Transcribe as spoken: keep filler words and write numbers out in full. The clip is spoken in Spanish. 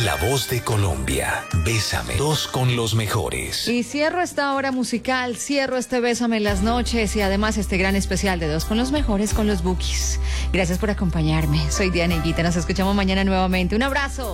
La voz de Colombia. Bésame. Dos con los mejores. Y cierro esta hora musical, cierro este Bésame en las noches y además este gran especial de Dos con los mejores con los Bukis. Gracias por acompañarme. Soy Diana Higuita. Nos escuchamos mañana nuevamente. Un abrazo.